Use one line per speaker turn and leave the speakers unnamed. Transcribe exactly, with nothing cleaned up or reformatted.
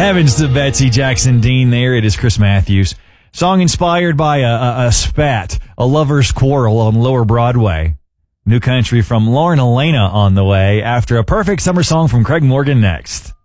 Heavens to Betsy Jackson Dean there. It is Chris Matthews. Song inspired by a, a, a spat, a lover's quarrel on Lower Broadway. New country from Lauren Elena on the way after a perfect summer song from Craig Morgan next.